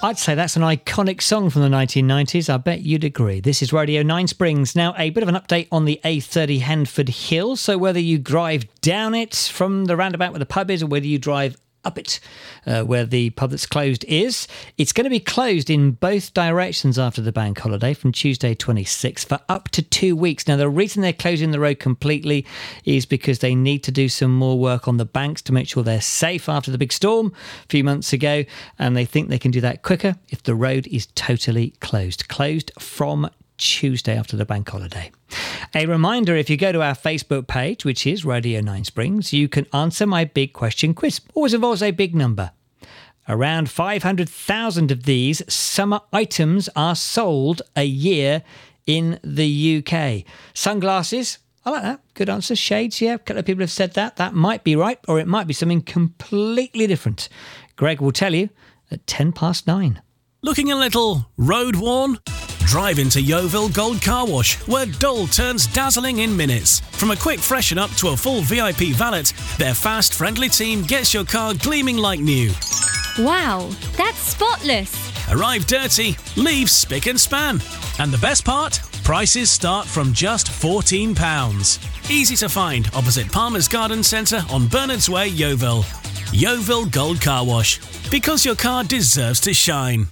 I'd say that's an iconic song from the 1990s. I bet you'd agree. This is Radio 9 Springs. Now, a bit of an update on the A30 Handford Hill. So whether you drive down it from the roundabout where the pub is or whether you drive up it where the pub that's closed is, it's going to be closed in both directions after the bank holiday from Tuesday 26th for up to 2 weeks. Now, the reason they're closing the road completely is because they need to do some more work on the banks to make sure they're safe after the big storm a few months ago, and they think they can do that quicker if the road is totally closed from Tuesday after the bank holiday. A reminder, if you go to our Facebook page, which is Radio 9 Springs, you can answer my big question quiz. Always involves a big number. Around 500,000 of these summer items are sold a year in the UK. Sunglasses, I like that. Good answer. Shades, yeah. A couple of people have said that. That might be right, or it might be something completely different. Greg will tell you at 9:10. Looking a little road worn? Drive into Yeovil Gold Car Wash, where dull turns dazzling in minutes. From a quick freshen up to a full VIP valet, their fast, friendly team gets your car gleaming like new. Wow, that's spotless. Arrive dirty, leave spick and span. And the best part? Prices start from just £14. Easy to find opposite Palmer's Garden Centre on Bernards Way, Yeovil. Yeovil Gold Car Wash, because your car deserves to shine.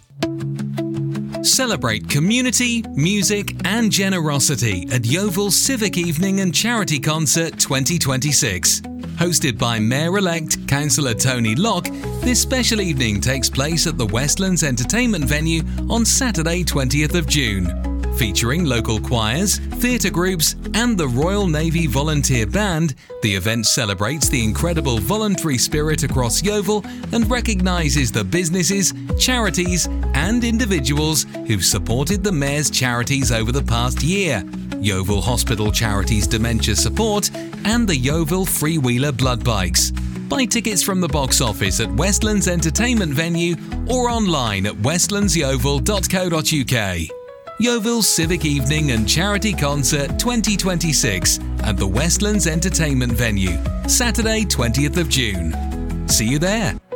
Celebrate community, music and generosity at Yeovil Civic Evening and Charity Concert 2026. Hosted by Mayor-elect Councillor Tony Locke, this special evening takes place at the Westlands Entertainment Venue on Saturday 20th of June. Featuring local choirs, theatre groups and the Royal Navy Volunteer Band, the event celebrates the incredible voluntary spirit across Yeovil and recognises the businesses, charities and individuals who've supported the Mayor's charities over the past year. Yeovil Hospital Charities Dementia Support and the Yeovil Freewheeler Blood Bikes. Buy tickets from the box office at Westlands Entertainment Venue or online at westlandsyeovil.co.uk. Yeovil Civic Evening and Charity Concert 2026 at the Westlands Entertainment Venue, Saturday 20th of June. See you there.